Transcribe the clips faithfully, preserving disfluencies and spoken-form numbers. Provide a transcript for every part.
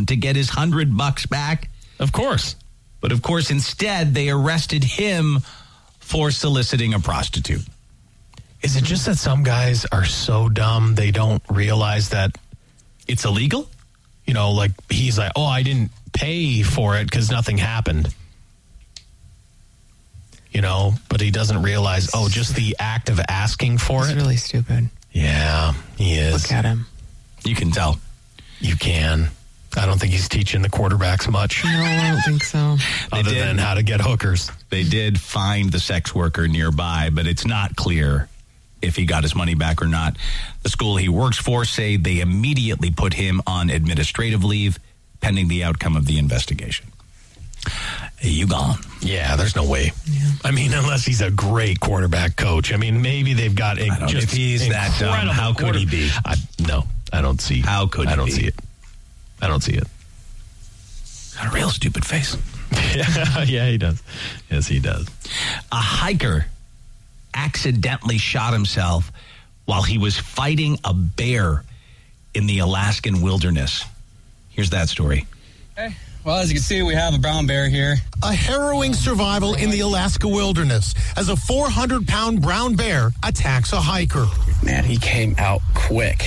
down to get his hundred bucks back? Of course. But of course, instead, they arrested him for soliciting a prostitute. Is it just that some guys are so dumb they don't realize that it's illegal? You know, like he's like, oh, I didn't pay for it because nothing happened. You know, but he doesn't realize, oh, just the act of asking for He's it. really stupid. Yeah, he is. Look at him. You can tell. You can. I don't think he's teaching the quarterbacks much. No, I don't think so. Other did. than how to get hookers. They did find the sex worker nearby, but it's not clear if he got his money back or not. The school he works for say they immediately put him on administrative leave pending the outcome of the investigation. You gone. Yeah, there's no way. Yeah. I mean, unless he's a great quarterback coach. I mean, maybe they've got a, just if he's that dumb, how could he be? I, no, I don't see. How could I don't he be? see it. I don't see it. Got a real stupid face. yeah, yeah, he does. Yes, he does. A hiker accidentally shot himself while he was fighting a bear in the Alaskan wilderness. Here's that story. Okay. Well, as you can see, we have a brown bear here. A harrowing survival in the Alaska wilderness as a four hundred pound brown bear attacks a hiker. Man, he came out quick.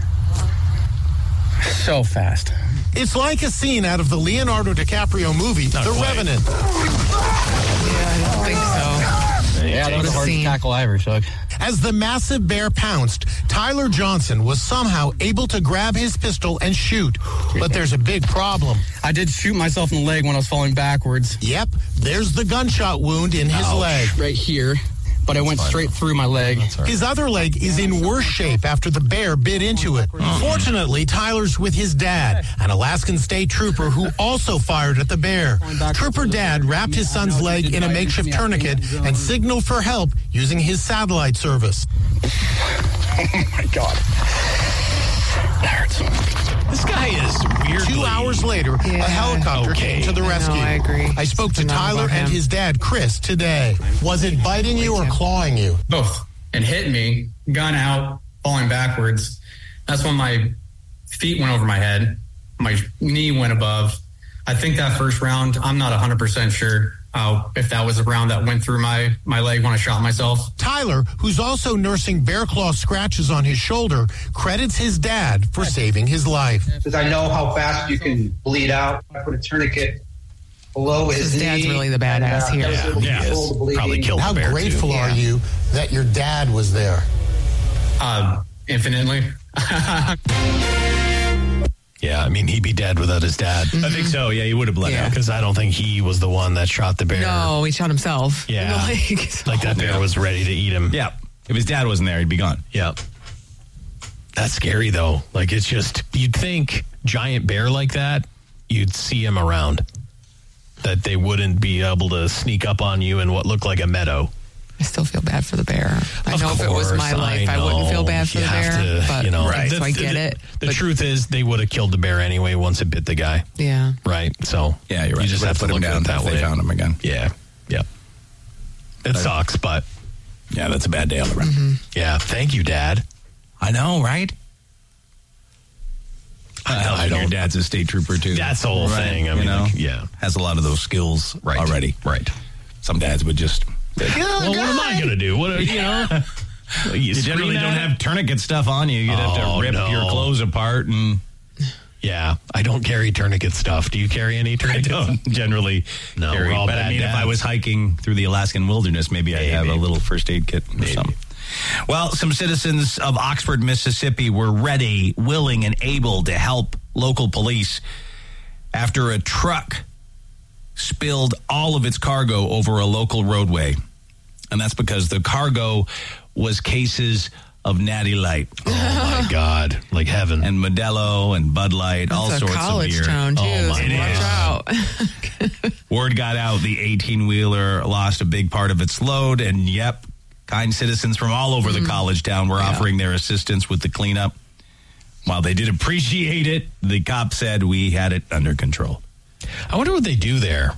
So fast. It's like a scene out of the Leonardo DiCaprio movie, Not The quite. Revenant. Yeah, I don't think so. Yeah, that was a hard scene. tackle I ever took. As the massive bear pounced, Tyler Johnson was somehow able to grab his pistol and shoot. But there's a big problem. I did shoot myself in the leg when I was falling backwards. Yep, there's the gunshot wound in his Ouch. leg. Right here. But it went straight through my leg. His other leg is in worse shape after the bear bit into it. Fortunately, Tyler's with his dad, an Alaskan state trooper who also fired at the bear. Trooper Dad wrapped his son's leg in a makeshift tourniquet and signaled for help using his satellite service. Oh, my God. That hurts. This guy is weirdly... Two hours later, Yeah. a helicopter Okay. came to the I know, rescue. I agree. I spoke to It's enough Tyler about and him. his dad, Chris, today. Was it biting you or clawing you? Both. And hit me, gun out, falling backwards. That's when my feet went over my head. My knee went above. I think that first round, I'm not one hundred percent sure uh, if that was a round that went through my, my leg when I shot myself. Tyler, who's also nursing bear claw scratches on his shoulder, credits his dad for saving his life. Because I know how fast you can bleed out. I put a tourniquet below his, His knee. dad's really the badass and, here. I was able to Yeah, control the bleeding. probably killed How the bear, grateful too. are Yeah. you that your dad was there? Uh, infinitely. Yeah, I mean, he'd be dead without his dad. I think so. Yeah, he would have bled Yeah. out. Because I don't think he was the one that shot the bear. No, he shot himself. in Yeah. the leg, so- Like that bear was ready to eat him. Yeah. If his dad wasn't there, he'd be gone. Yeah. That's scary, though. Like, it's just, you'd think giant bear like that, you'd see him around. That they wouldn't be able to sneak up on you in what looked like a meadow. I still feel bad for the bear. I Of know if it was course, my life, I, wouldn't feel bad for You the have bear. to, but you know, right. the- so I the- get the, it. The but, truth is, they would have killed the bear anyway once it bit the guy. Yeah. Right? So, Yeah, you're right. You just They have to put him look down at it that if they way. found him again. Yeah. Yeah. It sucks, but Yeah, that's a bad day all around. yeah. Thank you, Dad. I know, right? I, Uh, I don't. Your dad's a state trooper, too. That's the whole Right, thing. I you mean, know? like, yeah. Has a lot of those skills Right. already. Right. Some dads would just... Well, what am I going to do? What, you know? You, You generally don't have tourniquet stuff on you. You'd have Oh, to rip no. your clothes apart and... Yeah, I don't carry tourniquet stuff. Do you carry any I tourniquets? don't generally No, carry. we're all But I bad mean, if I dads. was hiking through the Alaskan wilderness, maybe, I'd have a Maybe. little first aid kit or Maybe. something. Well, some citizens of Oxford, Mississippi were ready, willing, and able to help local police after a truck spilled all of its cargo over a local roadway. And that's because the cargo was cases of Natty Light. Oh, my God. Like heaven. And Modelo and Bud Light, all It's a sorts college of beer. town, too. Oh, my so watch God. out. Word got out the eighteen-wheeler lost a big part of its load, and yep, kind citizens from all over the college town were offering their assistance with the cleanup. While they did appreciate it, the cop said we had it under control. I wonder what they do there.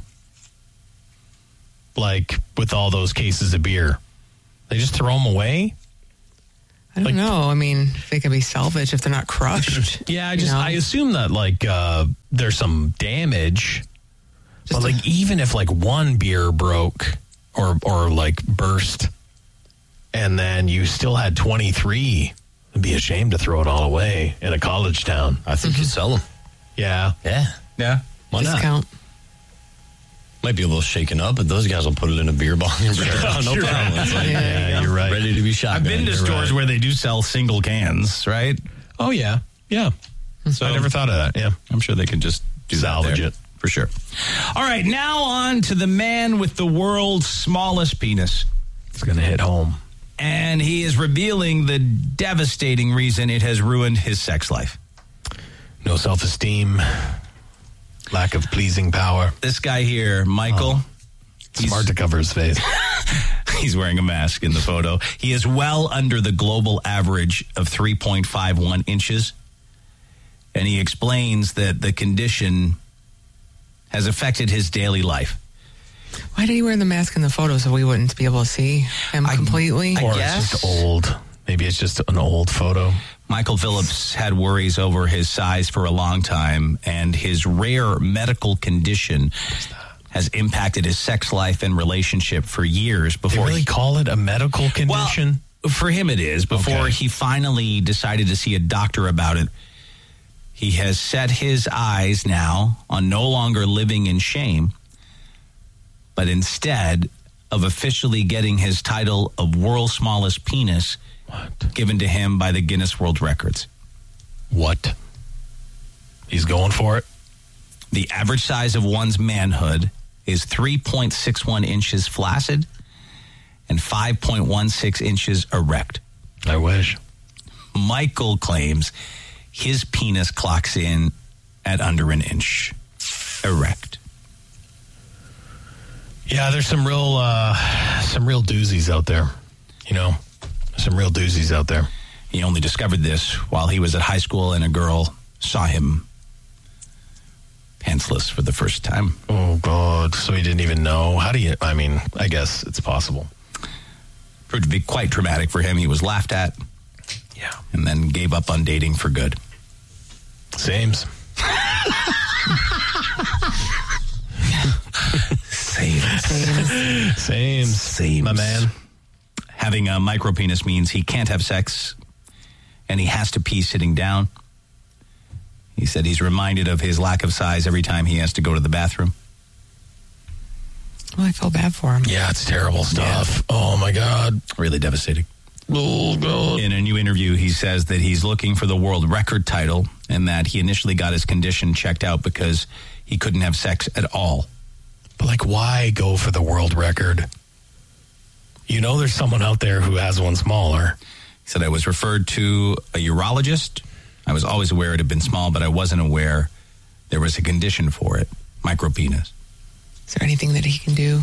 Like, with all those cases of beer. They just throw them away? I don't Like- know. I mean, if they can be salvaged if they're not crushed. Yeah, I you just know? I assume that like uh, there's some damage, Just but a- like even if like one beer broke or or like burst, and then you still had twenty-three, it'd be a shame to throw it all away in a college town. I think you sell them. Yeah, Yeah. Yeah. Why not? discount. Might be a little shaken up, but those guys will put it in a beer bong and bring it out. No Sure. problem. It's like, Yeah, yeah, you're right. ready to be shot. I've been to You're stores right. where they do sell single cans, right? Oh yeah, yeah. So I never thought of that. Yeah, I'm sure they can just do Salvage that there, it. for sure. All right, now on to the man with the world's smallest penis. it's gonna hit home. And he is revealing the devastating reason it has ruined his sex life. No self-esteem, lack of pleasing power. This guy here, Michael, It's hard to cover his face. he's wearing a mask in the photo. He is well under the global average of three point five one inches. And he explains that the condition has affected his daily life. Why did he wear the mask in the photo so we wouldn't be able to see him I- completely? I Or guess. it's just old. Maybe it's just an old photo. Michael Phillips had worries over his size for a long time, and his rare medical condition has impacted his sex life and relationship for years They before really he, call it a medical condition? Well, for him it is. Before Okay. he finally decided to see a doctor about it, he has set his eyes now on no longer living in shame, but instead of officially getting his title of world's smallest penis What? given to him by the Guinness World Records. What? He's going for it? The average size of one's manhood is three point six one inches flaccid and five point one six inches erect. I wish. Michael claims his penis clocks in at under an inch erect. Yeah, there's some real, uh, some real doozies out there. You know, some real doozies out there. He only discovered this while he was at high school and a girl saw him pantsless for the first time. Oh, God. So he didn't even know. How do you, I mean, I guess it's possible. Proved to be quite traumatic for him. He was laughed at Yeah. and then gave up on dating for good. Sames. Same. Sames. Sames. My man. Having a micro penis means he can't have sex and he has to pee sitting down. He said he's reminded of his lack of size every time he has to go to the bathroom. Well, I feel bad for him. Yeah, it's terrible stuff. Oh, my God. Really devastating. Oh, God. In a new interview, he says that he's looking for the world record title and that he initially got his condition checked out because he couldn't have sex at all. But, like, why go for the world record? You know there's someone out there who has one smaller. He said, I was referred to a urologist. I was always aware it had been small, but I wasn't aware there was a condition for it, micropenis. Is there anything that he can do?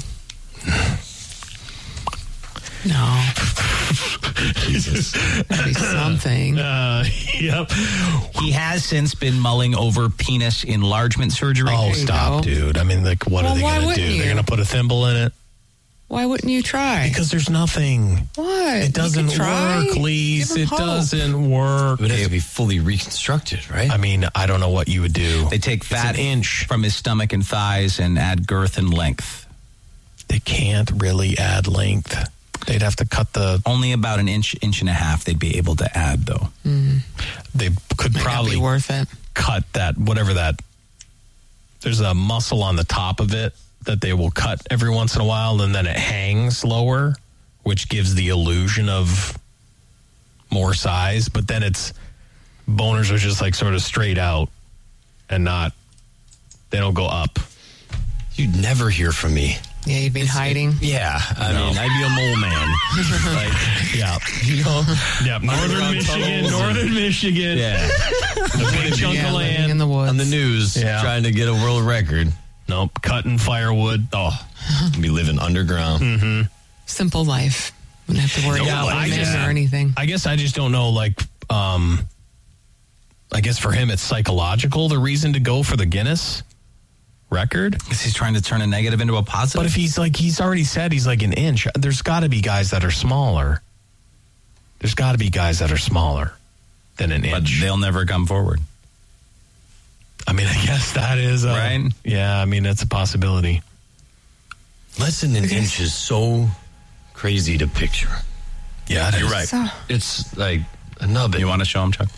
No. Jesus. Maybe something. Uh, yep. He has since been mulling over penis enlargement surgery. Oh, you stop, go. dude. I mean, like, what Well, are they why going to wouldn't do? you? They're going to put a thimble in it? Why wouldn't you try? Because there's nothing. what? It doesn't You can try. work, Lise. Give him It hope. doesn't work. It would have to be fully reconstructed, right? I mean, I don't know what you would do. They take It's fat an inch. from his stomach and thighs and add girth and length. They can't really add length. They'd have to cut the. Only about an inch, inch and a half they'd be able to add, though. They could Might not probably be worth it. cut that, whatever that. There's a muscle on the top of it that they will cut every once in a while, and then it hangs lower, which gives the illusion of more size. But then it's boners are just like sort of straight out and not. They don't go up. You'd never hear from me. Yeah, you've been hiding. Yeah, I mean, I'd be a mole man. like, Yeah, you know, yeah. Northern Underground Michigan, tunnels. Northern Michigan. yeah, The big chunk Yeah, of living land. in the woods. on the news, Yeah. trying to get a world record. Nope, cutting firewood. Oh, be living underground. Simple life. Wouldn't have to worry Yeah, about I women just- or anything. I guess I just don't know, like, um, I guess for him it's psychological, the reason to go for the Guinness record. Because he's trying to turn a negative into a positive. But if he's like, he's already said he's like an inch, there's got to be guys that are smaller. There's got to be guys that are smaller than an But inch. they'll never come forward. I mean, I guess that is... Uh, Right? Yeah, I mean, that's a possibility. Less than an inch is so crazy to picture. Yeah, it You're is. right. So, It's like a nubbin. You want to show him, Chuck?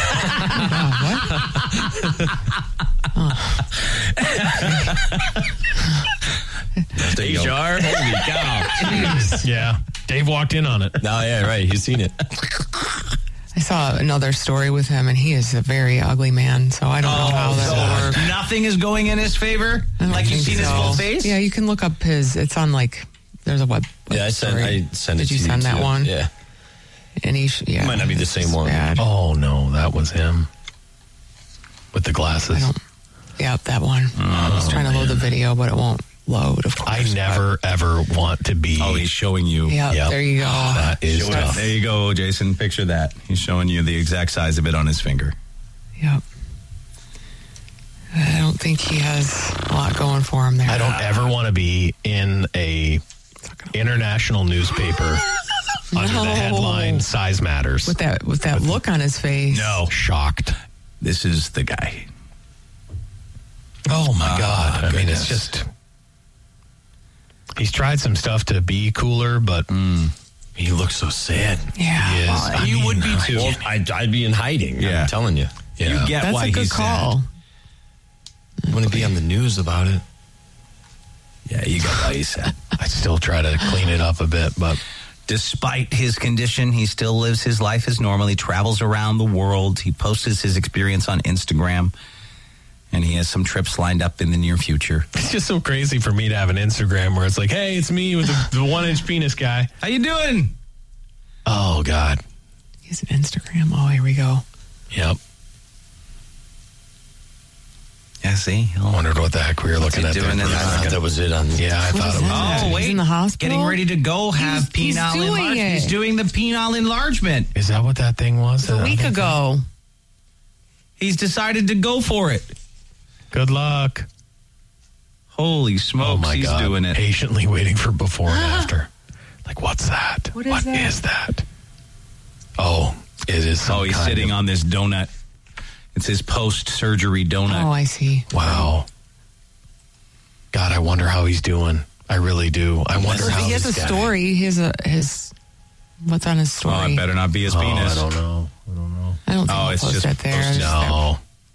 H R? Holy cow. Yeah, Dave walked in on it. No, yeah, right. He's seen it. I saw another story with him, and he is a very ugly man, so I don't know how that will work. Nothing is going in his favor? I don't Like you've think seen his so. full face? Yeah, you can look up his, it's on like, there's a web. Yeah, I sent, story. I sent it Did to you send that too. one? Yeah. And he, sh- yeah. Might not be the same it's one. Bad. Oh, no, that was him. With the glasses. I don't, yeah, that one. I was trying to load the video, but it won't load, of course. I never, ever want to be... Oh, he's showing you. Yeah, Yep. there you go. That is Show it. tough. There you go, Jason. Picture that. He's showing you the exact size of it on his finger. Yep. I don't think he has a lot going for him there. I don't ever want to be in a international newspaper under No. the headline "Size Matters." With that, with that look on his face. No. Shocked. This is the guy. Oh my Ah, God! I mean, it's goodness. just he's tried some stuff to be cooler, but He looks so sad. Yeah. he is. well, I you mean, would be too. Well, I'd, I'd be in hiding. Yeah. I'm telling you. Yeah. You get That's why a good he's call. sad. I want to be on the news about it. Yeah, you got why he's sad. I still try to clean it up a bit, but Despite his condition, he still lives his life as normal. He travels around the world. He posts his experience on Instagram. And he has some trips lined up in the near future. it's just so crazy for me to have an Instagram where it's like, "Hey, it's me with the, the one-inch penis guy." How you doing? Oh God. He's an Instagram. Oh, here we go. Yep. Yeah, see? I wondered what the heck we were What's looking he at. doing there in for a that? I thought second. that was it on. Yeah, I What thought is it was. that? Oh, He's wait. in the hospital? Getting ready to go have He's- he's penile doing enlargement. it. He's doing the penile enlargement. Is that what that thing was? A week ago. He's decided to go for it. Good luck. Holy smokes, Oh my he's God. doing it. Patiently waiting for before and after. Like, what's that? What is What that? is that? Oh, it is some Oh, he's kind sitting of- on this donut. It's his post-surgery donut. Oh, I see. Wow. God, I wonder how he's doing. I really do. I wonder Well, how he has a this guy- story. He has a his. What's on his Oh, story? it better not be his Oh, penis. I don't know. I don't know. I don't think Oh, he'll it's post just that there. posted. Just No.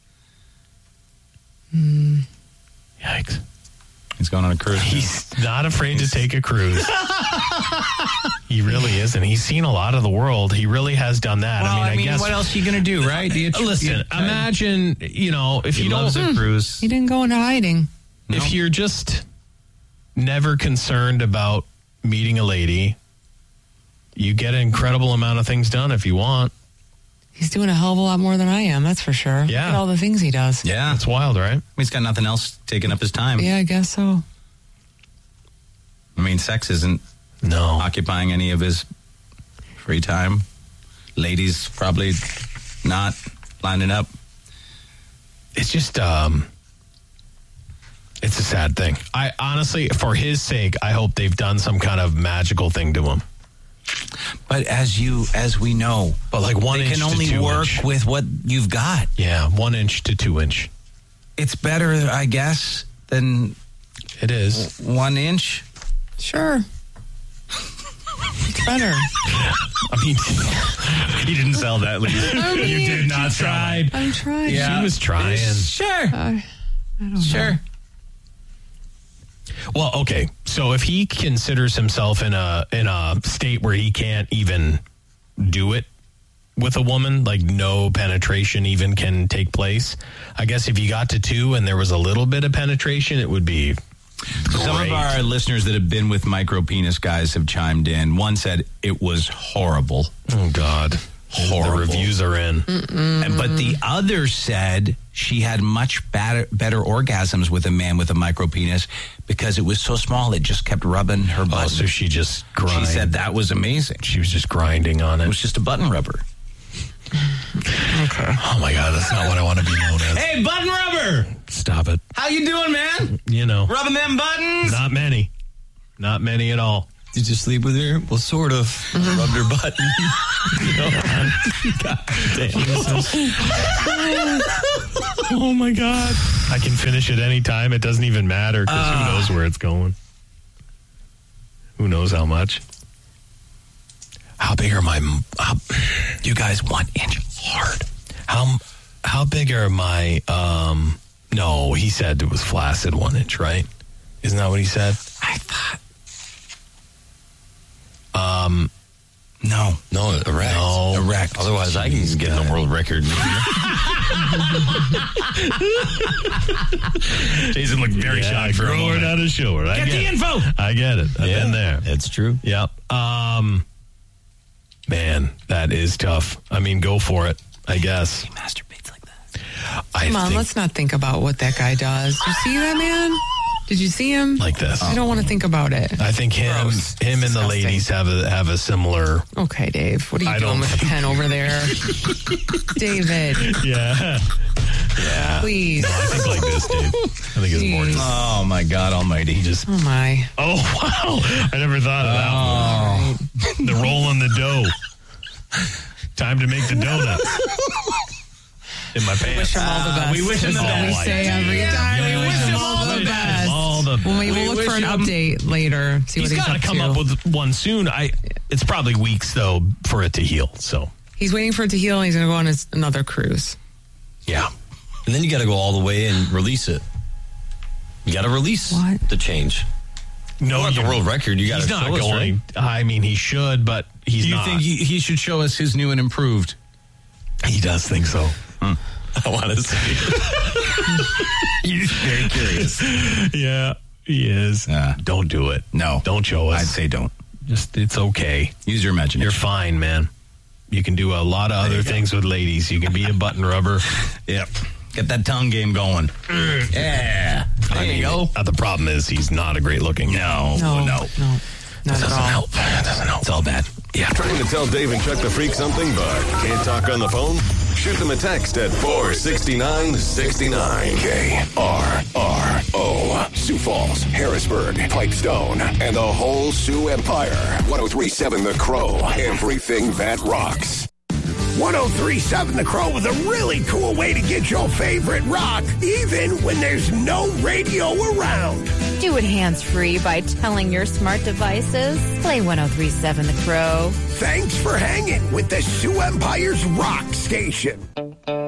Hmm. Yikes. He's going on a cruise. He's not afraid to take a cruise. He really isn't. He's seen a lot of the world. He really has done that. Well, I mean, I, guess. what else are you going to do, right? Do you, Listen, you- imagine, you know, if he you don't. loves a cruise. He didn't go into hiding. If you're just never concerned about meeting a lady, you get an incredible amount of things done if you want. He's doing a hell of a lot more than I am. That's for sure. Yeah. Look at all the things he does. Yeah. That's wild, right? He's got nothing else taking up his time. Yeah, I guess so. I mean, sex isn't No. occupying any of his free time. Ladies probably not lining up. It's just, um, it's a sad thing. I honestly, for his sake, I hope they've done some kind of magical thing to him. But as you, as we know, But like one they inch can to only two work inch. with what you've got. Yeah, one inch to two inch. It's better, I guess, than It is. one inch. Sure. It's better. I mean, he didn't sell that, Lee. You did not try. I'm trying. She was trying. Sure. I don't know. Sure. Well, okay. So if he considers himself in a in a state where he can't even do it with a woman, like no penetration even can take place, I guess if you got to two and there was a little bit of penetration, it would be Some great. of our listeners that have been with micro penis guys have chimed in. One said it was horrible. Oh God, Horrible. The reviews are in. And, but the other said she had much better, better orgasms with a man with a micro penis because it was so small it just kept rubbing her butt. Oh, so she just she grind. said that was amazing. she was just grinding on It it. was just a button rubber. Okay. Oh my God, that's not what I want to be known as. Hey, button rubber! Stop it. How you doing, man? You know, Rubbing them buttons? not many, not many at all. Did you sleep with her? Well, sort of. Mm-hmm. Rubbed her butt. You know, God damn. Oh my God. I can finish at any time. It doesn't even matter because uh, who knows where it's going. Who knows how much? How big are my... How, you guys one inch hard. How how big are my... Um, no, he said it was flaccid one inch, right? Isn't that what he said? I thought... Um, no. No, erect. No. Erect. Otherwise, Jeez, I can get in a world record. Jason looked very yeah, shocked for a moment. Not a shower. I get, get the it. info. I get it. I've yeah, been there. It's true. Yep. Um, man, that is tough. I mean, go for it, I guess. He masturbates like that. I Come on, think, let's not think about what that guy does. Did you see that man? Did you see him? Like this. I don't want to think about it. I think him, Gross. him, and Disgusting. the ladies have a have a similar. Okay, Dave. What are you I doing don't with the think- pen over there, David? Yeah. Yeah. Please. No, I think like this, Dave. I think it's more just. Oh, my God almighty. He just. Oh my. Oh wow! I never thought of that. Oh. One. The roll in the dough. Time to make the donuts. In my pants. Wish him all the best. we wish him That's the what we best. say every time. Yeah, we wish him all the wish him best. all the Well, maybe We we'll look wish for an him- update later. See He's what he's got to up come to. up with one soon. I. It's probably weeks though for it to heal. So He's waiting for it to heal, and he's going to go on his, another cruise. yeah. And then you got to go all the way and release it. You got to release What? the change. No, Not the you- world record. You got He's to not show us, going. right? I mean, he should, but he's Do you not. think he, he should show us his new and improved? he does think so? I want to see it. You're very curious. Yeah, he is. Yeah. Don't do it. No. Don't show us. I'd say don't. Just it's okay. Use your imagination. You're fine, man. You can do a lot of other things with ladies. You can be a button rubber. Yep. Get that tongue game going. Yeah. There I you mean, go. uh, the problem is he's not a great looking. No. No, No. no, not at Doesn't all. help. Doesn't help. It's all bad. Yeah. Trying to tell Dave and Chuck the Freak something, but can't talk on the phone? Shoot them a text at four six nine six nine. K R R O. Sioux Falls, Harrisburg, Pipestone, and the whole Sioux Empire. ten thirty-seven The Crow. Everything that rocks. ten thirty-seven The Crow with a really cool way to get your favorite rock, even when there's no radio around. Do it hands-free by telling your smart devices. Play ten thirty-seven The Crow. Thanks for hanging with the Sioux Empire's rock station.